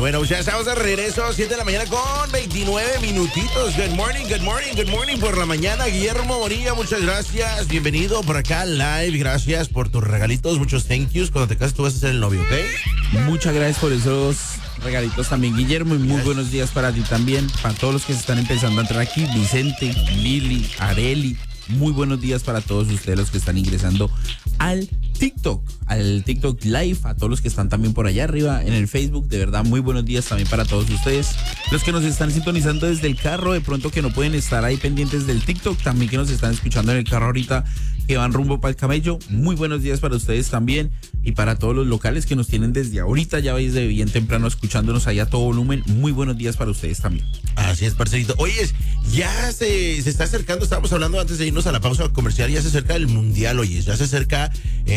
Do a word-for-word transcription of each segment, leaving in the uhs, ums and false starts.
Bueno, ya estamos de regreso, siete de la mañana con veintinueve minutitos. Good morning, good morning, good morning por la mañana. Guillermo Bonilla, muchas gracias. Bienvenido por acá live. Gracias por tus regalitos, muchos thank yous. Cuando te cases tú vas a ser el novio, ¿ok? Muchas gracias por esos regalitos también, Guillermo, y muy buenos días para ti también, para todos los que se están empezando a entrar aquí, Vicente, Lili, Areli. Muy buenos días para todos ustedes los que están ingresando al TikTok, al TikTok Live, a todos los que están también por allá arriba en el Facebook. De verdad, muy buenos días también para todos ustedes. Los que nos están sintonizando desde el carro, de pronto que no pueden estar ahí pendientes del TikTok, también que nos están escuchando en el carro ahorita, que van rumbo para el Camello. Muy buenos días para ustedes también y para todos los locales que nos tienen desde ahorita, ya veis, de bien temprano escuchándonos ahí a todo volumen. Muy buenos días para ustedes también. Así es, parcerito. Oye, ya se, se está acercando, estábamos hablando antes de irnos a la pausa comercial, ya se acerca el Mundial, oye, ya se acerca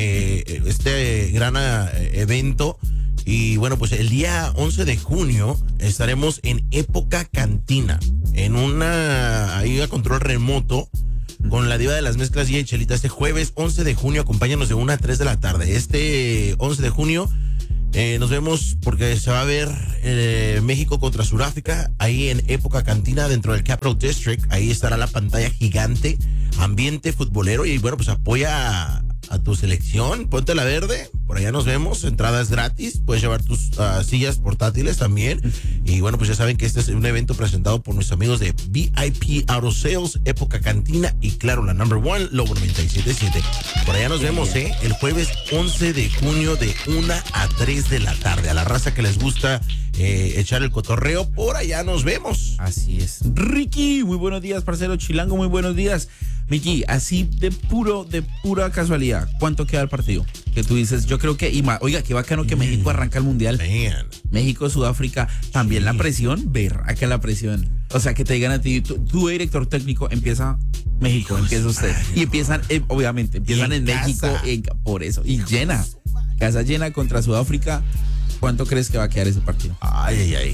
eh, este gran eh, evento. Y bueno, pues el día once de junio estaremos en Época Cantina, en una, ahí a control remoto, con la diva de las mezclas y Chelita. Este jueves once de junio, acompáñanos de una a tres de la tarde. Este once de junio eh, nos vemos porque se va a ver eh, México contra Sudáfrica, ahí en Época Cantina, dentro del Capital District. Ahí estará la pantalla gigante, ambiente futbolero, y bueno, pues apoya a, a tu selección, ponte la verde, por allá nos vemos, entradas gratis, puedes llevar tus uh, sillas portátiles también, y bueno, pues ya saben que este es un evento presentado por nuestros amigos de V I P Auto Sales, Época Cantina y claro, la number one, Lobo noventa y siete punto siete. Por allá nos vemos, eh, el jueves once de junio de una a tres de la tarde. A la raza que les gusta eh, echar el cotorreo, por allá nos vemos. Así es. Ricky, muy buenos días, parcero Chilango, muy buenos días. Miki, así de puro, de pura casualidad, ¿cuánto queda el partido? Que tú dices, yo creo que, y ma, oiga, qué bacano que México arranca el Mundial. Man. México, Sudáfrica, también sí. La presión, ver, acá la presión. O sea, que te digan a ti, tu, tu director técnico, empieza México, Dios, empieza usted. Ay, y empiezan, eh, obviamente, empiezan en, en México, en, por eso, y Dios. Llena, casa llena contra Sudáfrica. ¿Cuánto crees que va a quedar ese partido? Ay, ay, ay.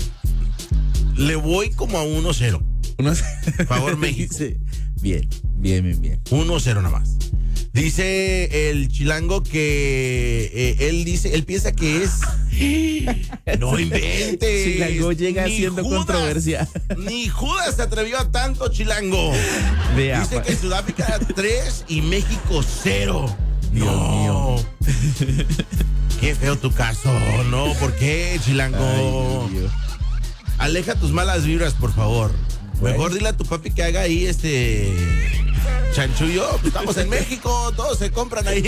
Le voy como a uno cero. Favor, México. Bien, bien, bien, bien. uno cero nada más. Dice el Chilango que eh, él dice, él piensa que es... No inventes. Chilango llega ni haciendo Judas, controversia. Ni Judas se atrevió a tanto, Chilango. Vea, dice que Sudáfrica tres y México cero. Dios no. mío. Qué feo tu caso. No, ¿por qué, Chilango? Ay, aleja tus malas vibras, por favor. Bueno. Mejor dile a tu papi que haga ahí este chanchullo. Estamos en México, todos se compran ahí.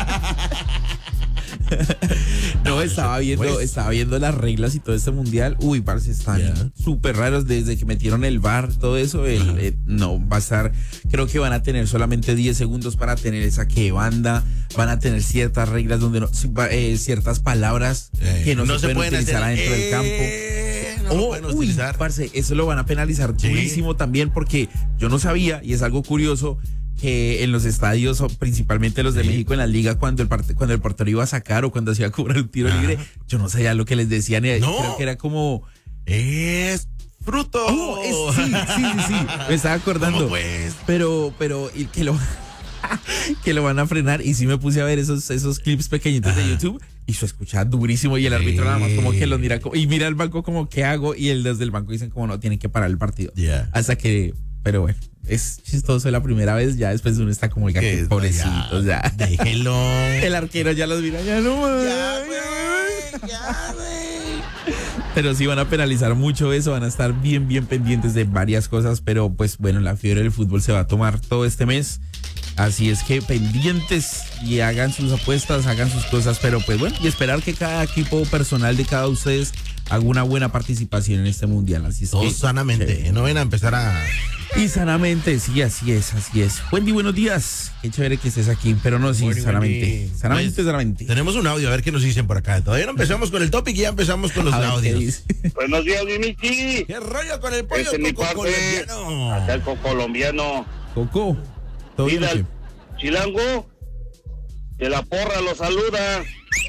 No, estaba viendo, pues, estaba viendo las reglas y todo este mundial. Uy, parce, están súper yeah. raros desde que metieron el V A R, todo eso. El, eh, no, va a estar, creo que van a tener solamente diez segundos para tener esa que banda. Van a tener ciertas reglas donde no, eh, ciertas palabras eh, que no, no se, se pueden utilizar hacer, adentro eh, del campo. No oh, uy, utilizar. Parce, eso lo van a penalizar sí. durísimo también, porque yo no sabía, y es algo curioso, que en los estadios, principalmente los de sí. México en la liga, cuando el parte, cuando el portero iba a sacar o cuando hacía cobrar un tiro ah. libre, yo no sabía lo que les decían. Y no. Creo que era como... Es fruto. Oh, es, sí, sí, sí, sí. Me estaba acordando. ¿Cómo pues? Pero, pero, y que lo... que lo van a frenar, y sí me puse a ver esos, esos clips pequeñitos Ajá. de YouTube y se escucha durísimo, y el árbitro nada más como que los mira y mira al banco como ¿qué hago? Y el desde el banco dicen como no, tienen que parar el partido yeah. hasta que, pero bueno, es chistoso la primera vez, ya después uno está como el pobrecito, ya, ya. Déjelo. El arquero ya los mira, ya no más. Ya, güey, ya, güey. Pero sí van a penalizar mucho eso, van a estar bien, bien pendientes de varias cosas, pero pues bueno, la fiebre del fútbol se va a tomar todo este mes. Así es que pendientes y hagan sus apuestas, hagan sus cosas, pero pues bueno, y esperar que cada equipo personal de cada uno de ustedes haga una buena participación en este mundial. Así es Todo que, sanamente, que no ven a empezar a... Y sanamente, sí, así es, así es. Wendy, buenos días. Qué chévere que estés aquí, pero no, sí, Wendy, sanamente. Wendy. Sanamente, pues, sanamente. Tenemos un audio, a ver qué nos dicen por acá. Todavía no empezamos con el topic y ya empezamos con los audios. Buenos días, Miki. ¿Qué rollo con el pollo este coco colombiano? Acá el coco colombiano. Coco. ¿Todo bien? El Chilango, de la porra lo saluda.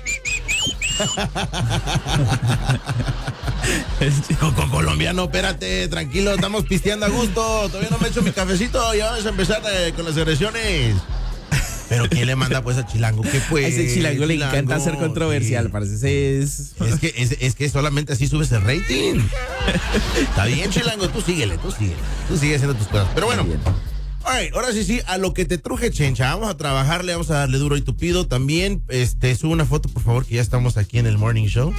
Coco colombiano, espérate, tranquilo, estamos pisteando a gusto. Todavía no me he hecho mi cafecito y vamos a empezar eh, con las agresiones. Pero ¿quién le manda pues a Chilango? ¿Qué pues? A ese Chilango le Chilango? encanta ser controversial, Sí. parece. Es... Es que, es, es que solamente así subes el rating. Está bien, Chilango, tú síguele, tú síguele. Tú sigue haciendo tus cosas. Pero bueno, alright, ahora sí, sí, a lo que te truje, Chencha. Vamos a trabajarle, vamos a darle duro y tupido. También, este, sube una foto, por favor, que ya estamos aquí en el Morning Show.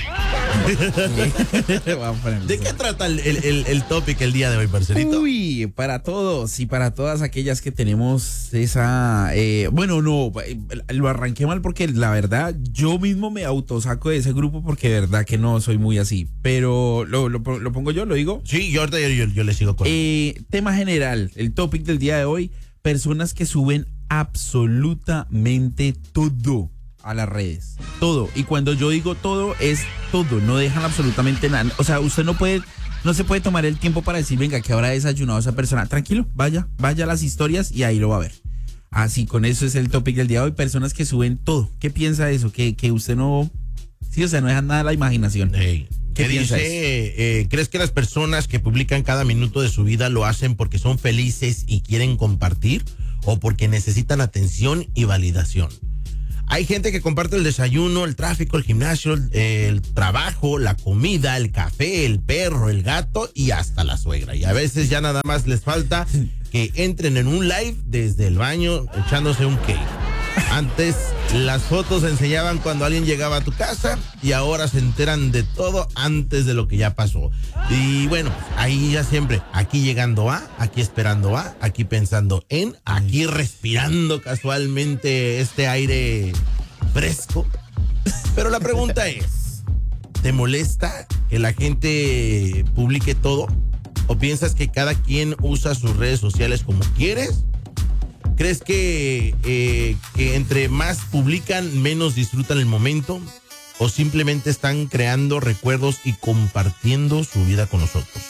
¿De qué trata el, el, el, el topic el día de hoy, parcerito? Uy, para todos y para todas aquellas que tenemos esa... Eh, bueno, no, lo arranqué mal porque la verdad yo mismo me autosaco de ese grupo porque de verdad que no soy muy así. Pero lo, lo, lo pongo yo, lo digo. Sí, yo ahorita yo, yo, yo le sigo con... Eh, tema general, el topic del día de hoy, personas que suben absolutamente todo a las redes, todo, y cuando yo digo todo es todo, no dejan absolutamente nada, o sea, usted no puede, no se puede tomar el tiempo para decir, venga, que habrá desayunado esa persona, tranquilo, vaya, vaya a las historias y ahí lo va a ver. Así, con eso es el topic del día de hoy, personas que suben todo. ¿Qué piensa de eso? Que, que usted no, sí, o sea, no dejan nada a la imaginación. Hey. ¿Qué dice? Eh, ¿Crees que las personas que publican cada minuto de su vida lo hacen porque son felices y quieren compartir o porque necesitan atención y validación? Hay gente que comparte el desayuno, el tráfico, el gimnasio, el, el trabajo, la comida, el café, el perro, el gato y hasta la suegra. Y a veces ya nada más les falta que entren en un live desde el baño echándose un cake. Antes las fotos enseñaban cuando alguien llegaba a tu casa y ahora se enteran de todo antes de lo que ya pasó. Y bueno, ahí ya siempre, aquí llegando a, aquí esperando a, aquí pensando en, aquí respirando casualmente este aire fresco. Pero la pregunta es, ¿te molesta que la gente publique todo? ¿O piensas que cada quien usa sus redes sociales como quieres? ¿Crees que, eh, que entre más publican, menos disfrutan el momento? ¿O simplemente están creando recuerdos y compartiendo su vida con nosotros?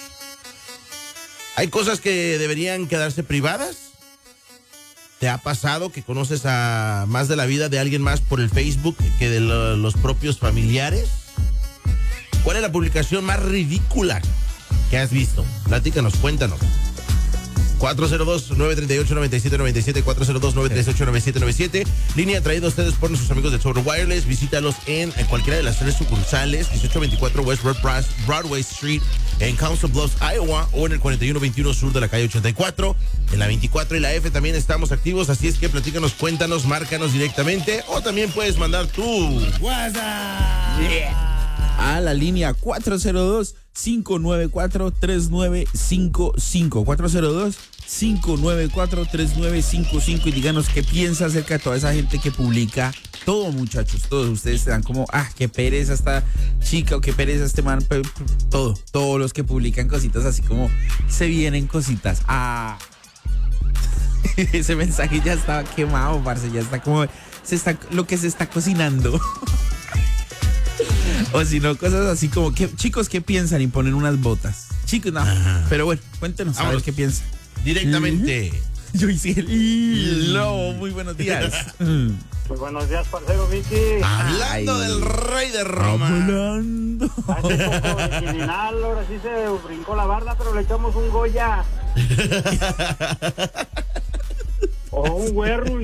¿Hay cosas que deberían quedarse privadas? ¿Te ha pasado que conoces a más de la vida de alguien más por el Facebook que de lo, los propios familiares? ¿Cuál es la publicación más ridícula que has visto? Platícanos, cuéntanos. cuatro cero dos, nueve tres ocho, nueve siete nueve siete, cuatro cero dos, nueve tres ocho, nueve siete nueve siete. Línea traída a ustedes por nuestros amigos de Total Wireless. Visítalos en, en cualquiera de las tres sucursales, dieciocho veinticuatro West Broadway Street en Council Bluffs, Iowa, o en el cuarenta y uno veintiuno sur de la calle ochenta y cuatro. En la veinticuatro y la F también estamos activos, así es que platícanos, cuéntanos, márcanos directamente, o también puedes mandar tu WhatsApp. Yeah. A la línea cuatro cero dos, cinco nueve cuatro, tres nueve cinco cinco. cuatro cero dos, cinco nueve cuatro, tres nueve cinco cinco y díganos qué piensa acerca de toda esa gente que publica todo, muchachos. Todos ustedes se dan como, ah, qué pereza esta chica o qué pereza este man. Todo, todos los que publican cositas así como se vienen cositas. Ah, ese mensaje ya estaba quemado, parce, ya está como, se está, lo que se está cocinando. O si no, cosas así como, que, chicos, ¿qué piensan? Y ponen unas botas. Chicos, no. Ajá. Pero bueno, cuéntenos a ver qué piensan. Directamente. Uh-huh. Yo hice el... No, muy buenos días. Muy buenos días, parcero Vicky. Hablando Ay. del rey de Roma. Hablando. Hace un poco de criminal, ahora sí se brincó la barda, pero le echamos un Goya. O un Werrun.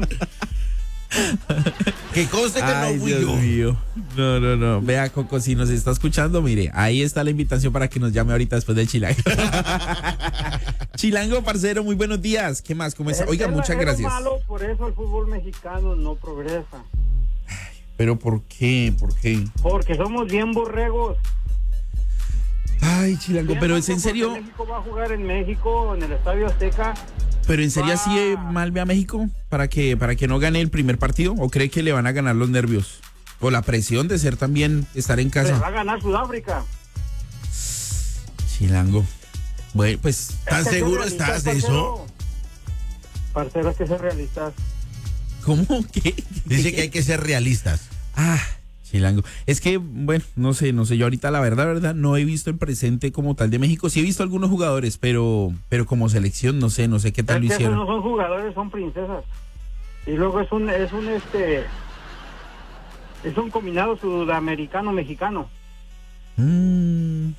Que conste que Ay, no fui Dios yo. Mío. No, no, no. Vea, Coco, si nos está escuchando, mire, ahí está la invitación para que nos llame ahorita después del Chilango. Chilango, parcero, muy buenos días. ¿Qué más? ¿Cómo está? Oiga, es muchas es gracias. Malo, por eso el fútbol mexicano no progresa. ¿Pero por qué? ¿Por qué? Porque somos bien borregos. Ay, Chilango, Bien, pero es en serio. México va a jugar en México, en el Estadio Azteca. Pero en serio, así eh, mal ve a México para que para que no gane el primer partido, o cree que le van a ganar los nervios o la presión de ser también estar en casa. Se va a ganar Sudáfrica. Chilango. Bueno, pues ¿tan es que seguro realistas, estás de parcero. eso? Parcero, hay que ser realistas. ¿Cómo? ¿Qué? Dice que hay que ser realistas. Ah, Chilango. Es que, bueno, no sé, no sé. Yo ahorita, la verdad, la verdad, no he visto el presente como tal de México. Sí he visto algunos jugadores, pero, pero como selección, no sé, no sé qué tal Es lo que hicieron. esos no son jugadores, son princesas. Y luego es un, es un, este, es un combinado sudamericano-mexicano. Mm.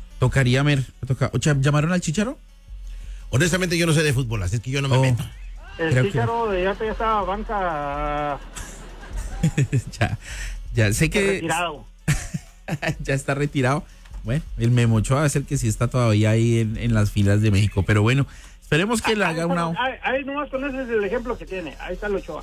Tocaría ver. Toca, o sea, ¿llamaron al Chicharo? Honestamente yo no sé de fútbol, así es que yo no me Oh. meto. El Creo que- Chícharo de ya, ya estaba banca ya, ya sé que retirado. ya está retirado. Bueno, el Memo Ochoa va a ser que sí está todavía ahí en, en las filas de México. Pero bueno, esperemos que le Ahí haga está, una... Ahí, ahí nomás con ese es el ejemplo que tiene. Ahí está el Ochoa.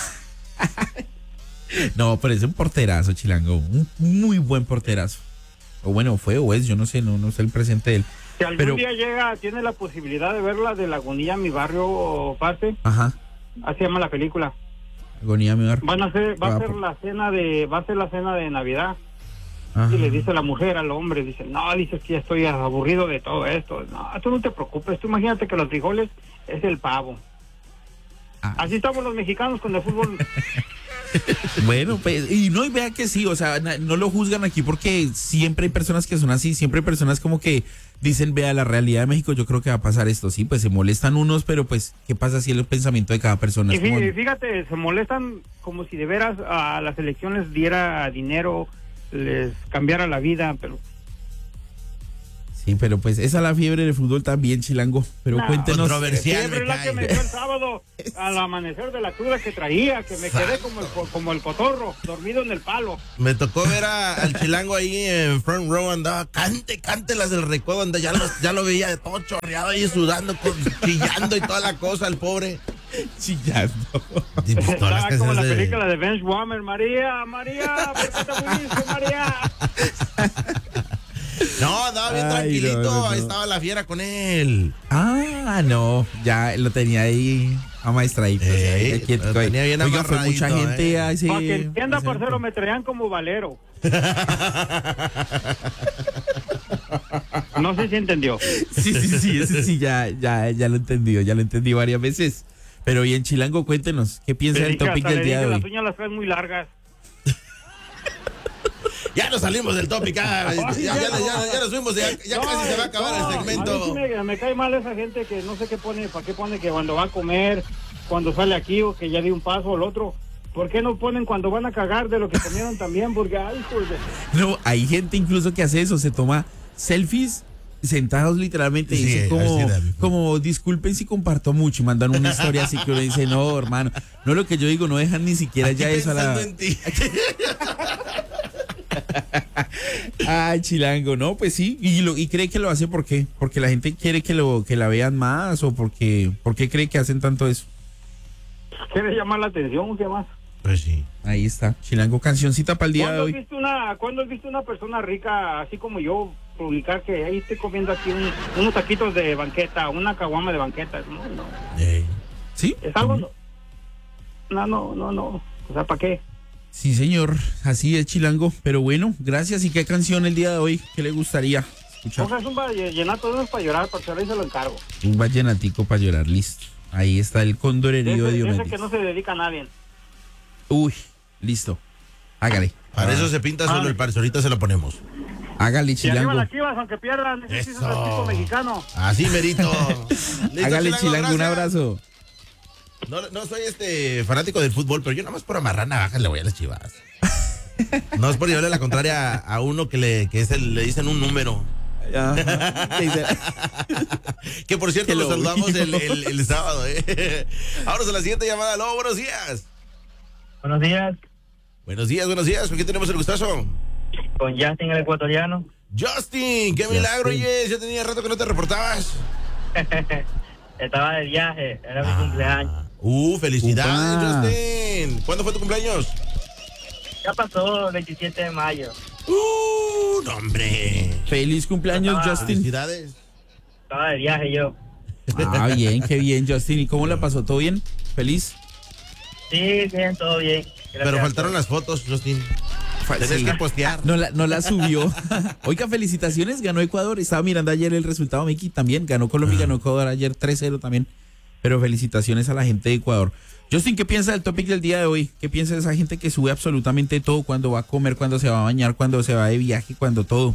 No, pero es un porterazo, Chilango. Un muy buen porterazo. O bueno, fue o es, yo no sé, no, no sé el presente de él. Si algún Pero- día llega, tiene la posibilidad de verla de Lagunilla, mi barrio pase, Ajá. así se llama la película. Agonía mi bar. Van a hacer, va Ah, a ser por- la cena de, va a ser la cena de Navidad. Ajá. Y le dice la mujer al hombre, dice, no, dice que ya estoy aburrido de todo esto. No, tú no te preocupes, tú imagínate que los frijoles es el pavo. Ah. Así estamos los mexicanos con el fútbol. Bueno, pues, y no, y vea que sí, o sea, na- no lo juzgan aquí porque siempre hay personas que son así, siempre hay personas como que dicen, vea, la realidad de México, yo creo que va a pasar esto, sí, pues se molestan unos, pero pues, ¿qué pasa si es el pensamiento de cada persona? Y Es como- fí- fíjate, se molestan como si de veras a las elecciones diera dinero, les cambiara la vida, pero Sí, pero pues esa es la fiebre del fútbol también, Chilango, pero No, cuéntenos. controversial. siempre me la que cae. me dio el sábado al amanecer de la cruda que traía, que me quedé como el, co- como el cotorro, dormido en el palo. Me tocó ver a- al Chilango ahí en front row, andaba cante, cante las del recodo, anda, ya lo, ya lo veía de todo chorreado ahí sudando, con- chillando y toda la cosa, el pobre. Chillando. Y pues todas las Estaba como la canciones de- película de Bench Warmer, María, María, ¿por qué te moriste, María? No, andaba bien Ay, tranquilito, no, no, no. ahí estaba la fiera con él. Ah, no, ya lo tenía ahí amaestradito. o sea, Eh, ahí quieto, lo tenía bien oiga, fue mucha amarradito, gente eh. a ese- Para que entienda, a ese parcero, evento. me traían como valero. No sé si entendió. Sí, sí, sí, ese sí, ya, ya, ya lo he entendido, ya lo entendí varias veces. Pero bien, Chilango, cuéntenos, ¿qué piensa Le del dije, topic hasta del le día de dije, hoy? las uñas las traes muy largas. Ya nos salimos del topic, ah, ya, ya, ya, ya, ya nos fuimos, ya, ya No, casi se va a acabar no, el segmento. a mí sí me, me cae mal esa gente que no sé qué pone, para qué pone que cuando va a comer, cuando sale aquí o que ya dio un paso al otro. ¿Por qué no ponen cuando van a cagar de lo que comieron también? Porque, ay, pues, No, hay gente incluso que hace eso, se toma selfies sentados literalmente y Sí, dice así como, era. como disculpen si comparto mucho y mandan una historia así que uno dice, no, hermano, no lo que yo digo, no dejan ni siquiera Aquí ya eso a la... pensando en ti. Ay, Chilango, no, pues sí, y, lo, y cree que lo hace ¿por qué? Porque la gente quiere que lo que la vean más o porque, ¿por qué cree que hacen tanto eso? quiere llamar la atención, ¿qué más? Pues sí. Ahí está, Chilango, cancioncita para el día de ¿Cuándo has hoy. visto una, ¿cuándo has visto una persona rica, así como yo, publicar que ahí estoy comiendo aquí un- unos taquitos de banqueta, una caguama de banqueta? No, no. Eh, ¿Sí? Es algo... No, no, no, no. O sea, ¿para qué? Sí, señor, así es, Chilango, pero bueno, gracias. ¿Y qué canción el día de hoy? ¿Qué le gustaría escuchar? Pongas un vallenato de unos para llorar, para que se lo encargo. Un vallenatico para llorar, listo. Ahí está el cóndor herido de Ese, ese Diomedes. que no se dedica a nadie. Uy, listo. Hágale. para Ah, eso se pinta solo el parce, ahorita se lo ponemos. Hágale, Y arriba Chilango. las chivas, aunque pierdan, ese sí es un Eso. tipo mexicano. Así merito. Listo, Hágale, Chilango, un gracias. abrazo. No, no soy este fanático del fútbol, pero yo nada más por amarrar navajas le voy a las Chivas. No es por llevarle la contraria a uno que le, que es el, le dicen un número. Ajá. ¿Qué dice? Que por cierto Que lo lo saludamos vio. el, el, el sábado, ¿eh? Ahora a la siguiente llamada. Aló, buenos días. Buenos días, Buenos días, buenos días. ¿Con quién tenemos el gustazo? con Justin el ecuatoriano. Justin, qué milagro, oye. Ya tenía rato que no te reportabas. Estaba de viaje, era mi cumpleaños. Uh, felicidades, Upa. Justin. ¿Cuándo fue tu cumpleaños? Ya pasó el veintisiete de mayo. Uh, no, hombre. Feliz cumpleaños, Ah, Justin. Felicidades. Estaba de viaje yo. Ah, bien, qué bien, Justin. ¿Y cómo la pasó? ¿Todo bien? ¿Feliz? Sí, bien, todo bien. Gracias. Pero faltaron las fotos, Justin. Tenés Sí. que postear. No la, no la subió. Oiga, felicitaciones, ganó Ecuador. Estaba mirando ayer el resultado, Miki, también. Ganó Colombia, Ah. ganó Ecuador ayer tres cero también. Pero felicitaciones a la gente de Ecuador. Justin, ¿qué piensa del topic del día de hoy? ¿Qué piensa de esa gente que sube absolutamente todo? Cuando va a comer, cuando se va a bañar, cuando se va de viaje, cuando todo.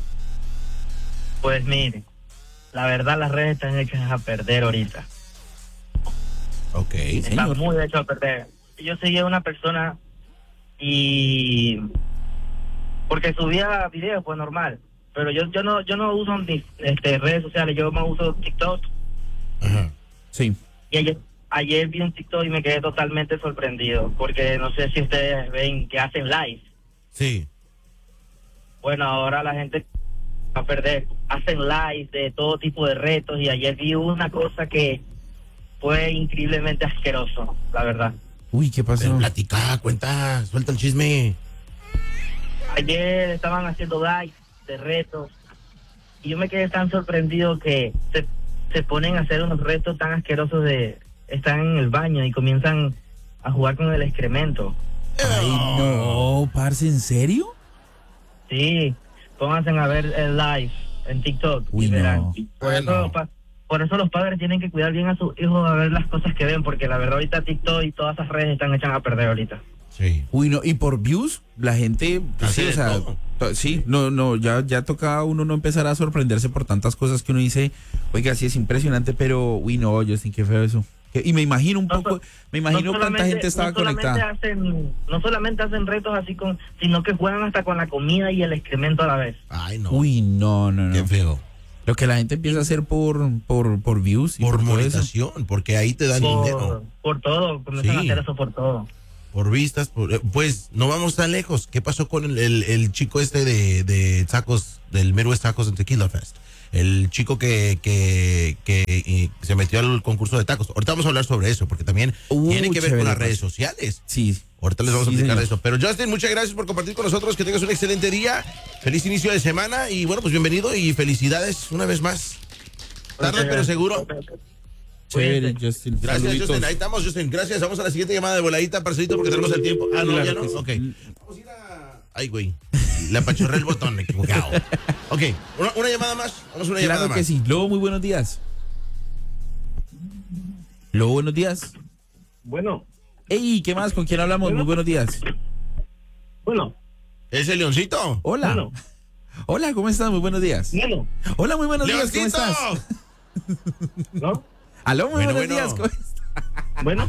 Pues mire, la verdad las redes están hechas a perder ahorita. Ok. Están Señor. muy hechas a perder. Yo seguía a una persona y... porque subía videos, pues normal. Pero yo yo no yo no uso ni este, redes sociales, yo más uso TikTok. Ajá. Sí. Y ella, ayer vi un TikTok y me quedé totalmente sorprendido, porque no sé si ustedes ven que hacen live. Sí. Bueno, ahora la gente va a perder, hacen live de todo tipo de retos, y ayer vi una cosa que fue increíblemente asqueroso, la verdad. Uy, ¿qué pasó? Platica, cuenta, suelta el chisme. Ayer estaban haciendo live de retos y yo me quedé tan sorprendido que se, se ponen a hacer unos retos tan asquerosos de están en el baño y comienzan a jugar con el excremento. Ay, no, parce, ¿en serio? Sí, pónganse a ver el live en TikTok. Uy, y verán. no. Por, Bueno. eso, pa- por eso los padres tienen que cuidar bien a sus hijos a ver las cosas que ven, porque la verdad ahorita TikTok y todas esas redes están hechas a perder ahorita. Sí. Uy, no, y por views, la gente, pues, Hace sí, o de sea, todo. to- sí, no, no, ya, ya toca a uno no empezar a sorprenderse por tantas cosas que uno dice, oiga, sí es impresionante, pero, uy, no, yo sí, qué feo eso. Que- Y me imagino un No, poco, so- me imagino no cuánta solamente- gente estaba no solamente conectada. Hacen, no solamente hacen retos así con, sino que juegan hasta con la comida y el excremento a la vez. Ay, no. Uy, no, no, Qué no. feo. Lo que la gente empieza a hacer por, por, por views y Por por, todo eso. monetización, porque ahí te dan Por, dinero. por todo, comienzan Sí. a hacer eso por todo. Por vistas, por- eh, pues no vamos tan lejos. ¿Qué pasó con el, el- el chico este de, de tacos, del Midwest Tacos en Tequila Fest? El chico que, que, que eh, se metió al concurso de tacos. Ahorita vamos a hablar sobre eso, porque también Uh, tiene que ver chévere, con las parce. redes sociales. Sí. Ahorita les vamos Sí, a explicar señor. eso. Pero Justin, muchas gracias por compartir con nosotros. Que tengas un excelente día. Feliz inicio de semana. Y bueno, pues bienvenido y felicidades una vez más. Tarde, Ok, pero seguro. Chévere, Cuídense. Justin. Gracias, Saluditos. Justin. Ahí estamos, Justin. Gracias. Vamos a la siguiente llamada de voladita, parcerito, porque tenemos el tiempo. Ah, no, Claro ya no. que sí. Ok. Vamos a ir a. Ay, güey. Le apachurré el botón, equivocado. Ok. Una, una llamada más. Vamos a una llamada Claro que más. sí. Lobo, muy buenos días. Lobo, buenos días. Bueno, Ey, ¿qué más? ¿Con quién hablamos? Muy buenos días. bueno, ¿Es el leoncito? Hola. Bueno. Hola, ¿cómo estás? Muy buenos días. bueno, Hola, muy buenos días. ¿Cómo ¡Leoncito! estás? ¿no? Aló, muy Bueno, buenos bueno. días. ¿Cómo estás? Bueno,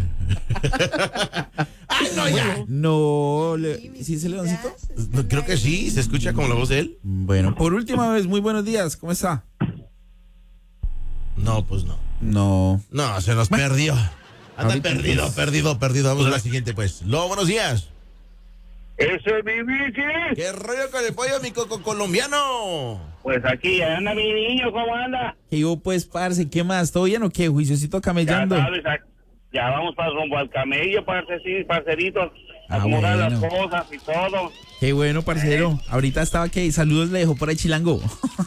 ¡Ay, no, ya! No, le- ¿sí es el leoncito? No, creo que sí. ¿Se escucha como la voz de él? Bueno, por última vez, muy buenos días. ¿Cómo está? No, pues no. No. No, se nos perdió. Anda Ahorita, perdido, pues. perdido, perdido. Vamos a la siguiente, pues. Lobo, buenos días. ese es mi Vicky. ¿Qué rollo con el pollo, mi coco colombiano? Pues aquí anda mi niño, ¿cómo anda? ¿Qué hubo, pues, parce? ¿Qué más? ¿Todo bien o qué? Juiciosito Ya camellando. sabes, ya vamos para rumbo al camello, parce, sí, parceritos, Ah, acomodar bueno. las cosas y todo. Qué bueno, parcero. Ahorita estaba que saludos le dejó por ahí Chilango.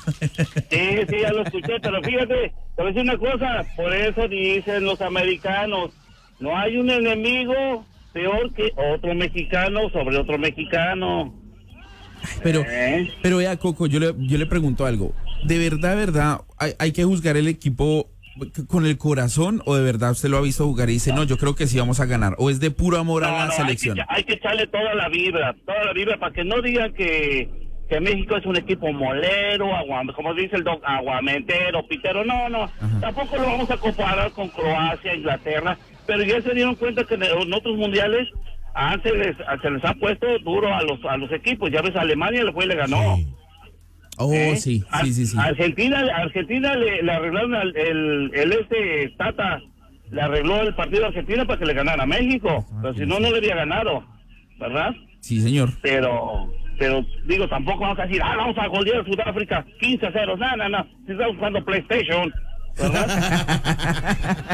Sí, sí, ya lo escuché, pero fíjate, te voy a decir una cosa, por eso dicen los americanos, no hay un enemigo peor que otro mexicano sobre otro mexicano. Pero, ¿Eh? pero vea, Coco, yo le, yo le pregunto algo. ¿De verdad, de verdad, hay, hay que juzgar el equipo con el corazón o de verdad usted lo ha visto jugar y dice, no, yo creo que sí vamos a ganar? ¿O es de puro amor a No, la no, selección? Hay que, hay que echarle toda la vibra, toda la vibra para que no digan que, que México es un equipo molero, agua- como dice el doc, aguamentero, pitero. No, no, tampoco lo vamos a comparar con Croacia, Inglaterra, pero ya se dieron cuenta que en, en otros mundiales ah, se, les, se les ha puesto duro a los a los equipos. Ya ves, Alemania le fue y le ganó. Sí. Oh, ¿Eh? sí, Ar- sí, sí, sí. Argentina, Argentina le, le arreglaron al- el, el este Tata, le arregló el partido a Argentina para que le ganara a México, pero si no, no le había ganado, ¿verdad? Sí, señor. Pero, pero digo, tampoco vamos a decir, ah, vamos a golear a Sudáfrica quince a cero, no, no, no, si estamos jugando PlayStation, ¿verdad?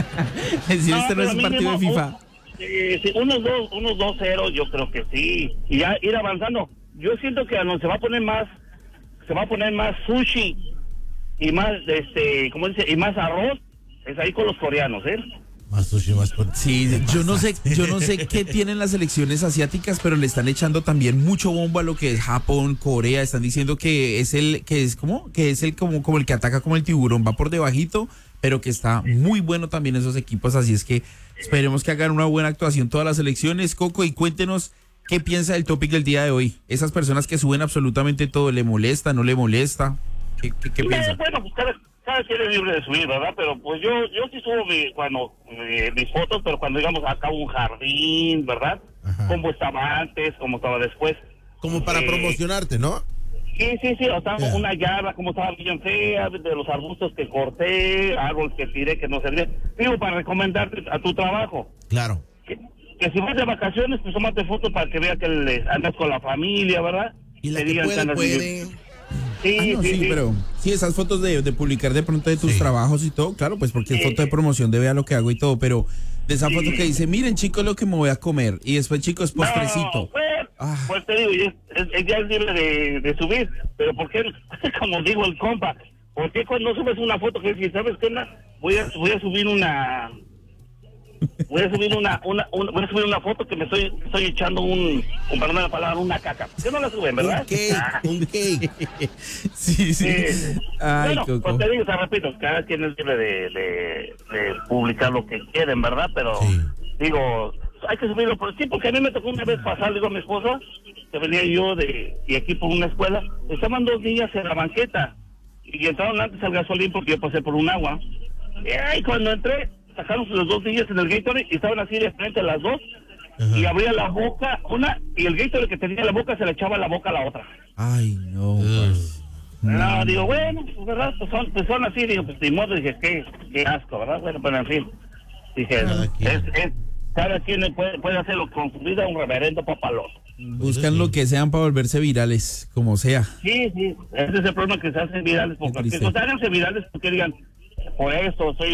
Si este no pero es un partido de mínimo, FIFA. un- eh, sí, unos dos, unos dos cero, yo creo que sí, y ya ir avanzando. Yo siento que no, se va a poner más, se va a poner más sushi y más, este, ¿cómo dice? Y más arroz, es ahí con los coreanos, ¿eh? Más sushi, más por... Sí, yo no sé, yo no sé qué tienen las selecciones asiáticas, pero le están echando también mucho bombo a lo que es Japón, Corea. Están diciendo que es el, que es como, que es el como, como el que ataca como el tiburón, va por debajito, pero que está muy bueno también esos equipos. Así es que esperemos que hagan una buena actuación todas las selecciones. Coco, y cuéntenos qué piensa del topic del día de hoy. Esas personas que suben absolutamente todo, ¿le molesta, no le molesta? ¿Qué, qué, qué Eh, piensa? bueno, pues cada, cada quien es libre de subir, ¿verdad? Pero pues yo yo sí subo mi, cuando eh, mis fotos, pero cuando digamos acá un jardín, ¿verdad? Ajá. Como estaba antes, como estaba después. Como para Eh, promocionarte, ¿no? Sí, sí, sí, o sea, Yeah. una yarda como estaba bien fea, de los arbustos que corté, árboles que tiré que no servían. Digo, para recomendarte a tu trabajo. Claro. Que, que si vas de vacaciones, pues tómate fotos para que vea que le, andas con la familia, ¿verdad? Y la Te que digan puede, andas puede. bien. Sí, Ah, no, sí, sí, sí. pero sí, esas fotos de, de publicar de pronto de tus Sí. trabajos y todo, claro, pues porque es Sí. foto de promoción de vea lo que hago y todo, pero de esa Sí. foto que dice, miren chicos lo que me voy a comer, y después chicos postrecito. No, pues, Ah. pues te digo, es, es, es- ya es libre de, de subir, pero ¿por qué? Como digo el compa, ¿por qué cuando subes una foto que dices, ¿sabes qué? onda? Voy a, voy a subir una... Voy a subir una, una, una- voy a subir una foto que me estoy, estoy echando un, con perdón de la palabra, una caca. ¿Por qué no la suben, verdad? Un cake, Ah. un cake. Sí, sí. Sí. Ay, Bueno, Coco. pues te digo, te repito, cada quien es libre de, de, de publicar lo que quieren, ¿verdad? Pero, Sí. digo, hay que subirlo por sí, porque a mí me tocó una vez pasar, digo a mi esposa, que venía yo de, y aquí por una escuela, estaban dos niñas en la banqueta, y entraron antes al gasolín porque yo pasé por un agua. Y ahí cuando entré, sacaron los dos niñas en el Gatorade y estaban así de frente a las dos, Ajá. y abría la boca, una, y el Gatorade que tenía en la boca se le echaba a la boca a la otra. Ay, no. parce. No, digo, bueno, pues verdad, pues son, pues son así, digo, pues de modo, dije, qué, qué asco, ¿verdad? Bueno, pero en fin, dije, Cada quien. es, es, cada quien puede, puede hacerlo con su vida un reverendo papalón. Buscan lo que sean para volverse virales, como sea. Sí, sí, ese es el problema, que se hacen virales, Qué porque triste. que se háganse virales porque digan, por eso soy